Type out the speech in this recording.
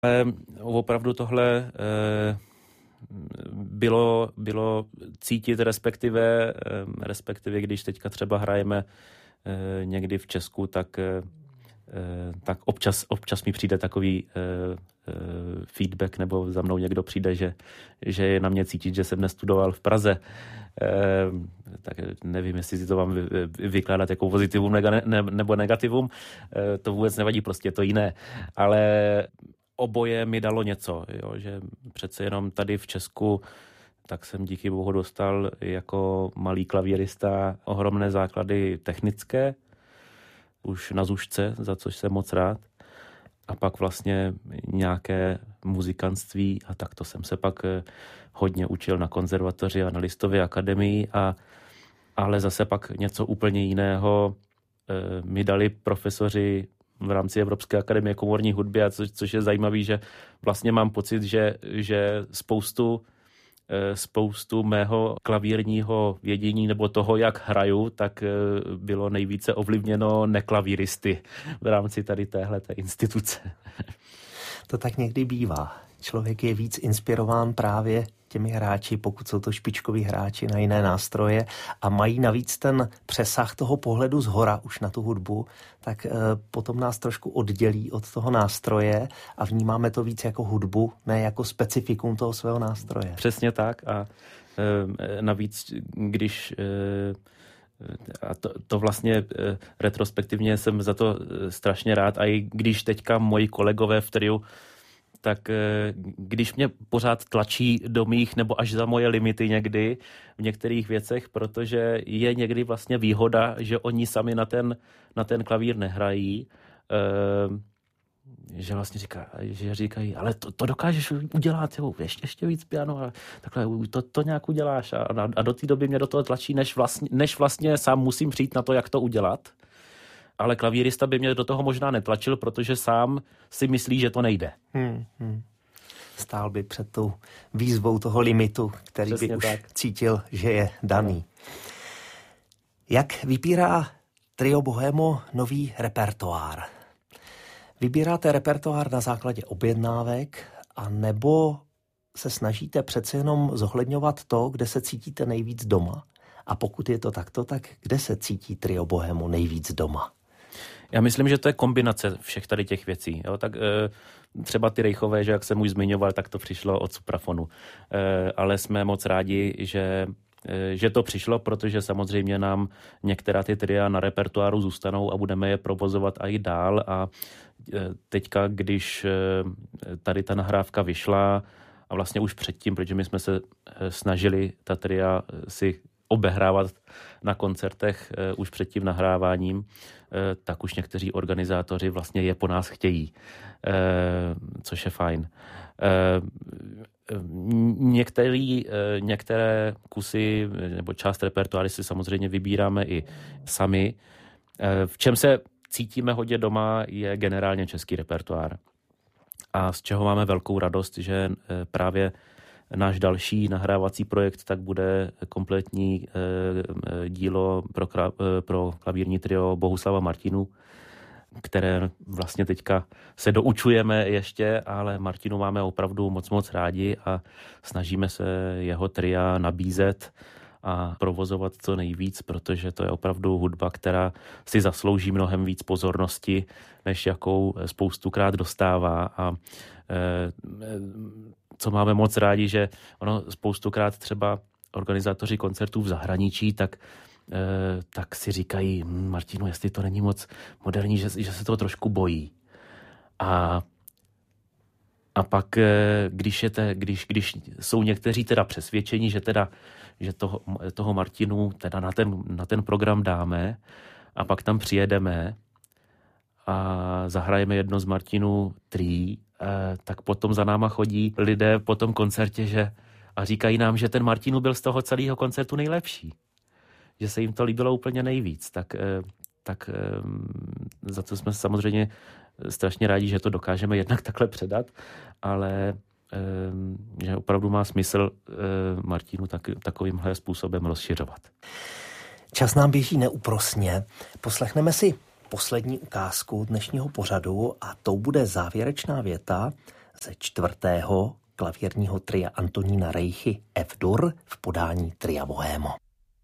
Opravdu tohle bylo cítit, respektive když teďka třeba hrajeme někdy v Česku, tak občas mi přijde takový feedback, nebo za mnou někdo přijde, že je na mě cítit, že jsem nestudoval v Praze. Tak nevím, jestli si to mám vykládat jako pozitivum nebo negativum. To vůbec nevadí, prostě je to jiné. Ale oboje mi dalo něco, jo, že přece jenom tady v Česku tak jsem díky bohu dostal jako malý klavírista ohromné základy technické, už na zušce, za což jsem moc rád. A pak vlastně nějaké muzikantství a tak to jsem se pak hodně učil na konzervatoři a na Listově akademii, ale zase pak něco úplně jiného mi dali profesoři v rámci Evropské akademie komorní hudby, a což je zajímavý, že vlastně mám pocit, že spoustu mého klavírního vědění nebo toho, jak hraju, tak bylo nejvíce ovlivněno neklavíristy v rámci tady téhleté instituce. To tak někdy bývá. Člověk je víc inspirován právě těmi hráči, pokud jsou to špičkoví hráči na jiné nástroje a mají navíc ten přesah toho pohledu zhora už na tu hudbu, tak potom nás trošku oddělí od toho nástroje a vnímáme to víc jako hudbu, ne jako specifikum toho svého nástroje. Přesně tak a navíc, když a to vlastně retrospektivně jsem za to strašně rád, a i když teďka moji kolegové v triu, tak když mě pořád tlačí do mých nebo až za moje limity někdy v některých věcech, protože je někdy vlastně výhoda, že oni sami na ten klavír nehrají, že vlastně říkají, ale to dokážeš udělat, jo, ještě víc piano, a takhle to nějak uděláš a do té doby mě do toho tlačí, než vlastně sám musím přijít na to, jak to udělat. Ale klavírista by mě do toho možná netlačil, protože sám si myslí, že to nejde. Stál by před tou výzvou toho limitu, který přesně by už tak cítil, že je daný. Jak vybírá Trio Bohemo nový repertoár? Vybíráte repertoár na základě objednávek, a nebo se snažíte přece jenom zohledňovat to, kde se cítíte nejvíc doma? A pokud je to takto, tak kde se cítí Trio Bohemo nejvíc doma? Já myslím, že to je kombinace všech tady těch věcí. Jo? Tak třeba ty Rejchové, že jak jsem už zmiňoval, tak to přišlo od Suprafonu. Ale jsme moc rádi, že to přišlo, protože samozřejmě nám některá ty tria na repertoáru zůstanou a budeme je provozovat i dál. A teďka, když tady ta nahrávka vyšla a vlastně už předtím, protože my jsme se snažili ta tria si obehrávat na koncertech už před tím nahráváním, tak už někteří organizátoři vlastně je po nás chtějí, což je fajn. Některé kusy nebo část repertoáry si samozřejmě vybíráme i sami. V čem se cítíme hodně doma, je generálně český repertoár. A z čeho máme velkou radost, že právě náš další nahrávací projekt tak bude kompletní dílo pro klavírní trio Bohuslava Martinů, které vlastně teďka se doučujeme ještě, ale Martinu máme opravdu moc rádi a snažíme se jeho tria nabízet a provozovat co nejvíc, protože to je opravdu hudba, která si zaslouží mnohem víc pozornosti, než jakou spoustukrát dostává. A co máme moc rádi, že ono spoustukrát třeba organizátoři koncertů v zahraničí, tak si říkají, Martinu, jestli to není moc moderní, že se toho trošku bojí. A pak, když jsou někteří teda přesvědčení, že toho Martinu teda na ten program dáme a pak tam přijedeme a zahrajeme jedno z Martinů tří, tak potom za náma chodí lidé po tom koncertě a říkají nám, že ten Martinu byl z toho celého koncertu nejlepší. Že se jim to líbilo úplně nejvíc. Tak za to jsme samozřejmě strašně rádi, že to dokážeme jednak takhle předat, ale že opravdu má smysl Martinu takovýmhle způsobem rozšiřovat. Čas nám běží neúprosně. Poslechneme si poslední ukázku dnešního pořadu a tou bude závěrečná věta ze 4. klavírního tria Antonína Rejchy F-dur v podání Tria Bohémo.